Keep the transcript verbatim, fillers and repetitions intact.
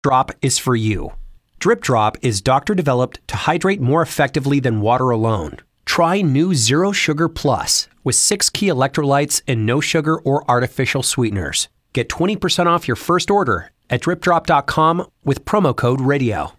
Drop is for you. Drip Drop is doctor-developed to hydrate more effectively than water alone. Try new Zero Sugar Plus with six key electrolytes and no sugar or artificial sweeteners. Get twenty percent off your first order at drip drop dot com with promo code radio.